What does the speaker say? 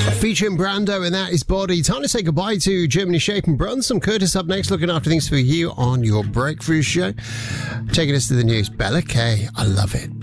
Featuring Brando, and that is Body. Time to say goodbye to Germany Shape and Brunson. Curtis up next, looking after things for you on your breakthrough show. Taking us to the news, Bella K. I love it.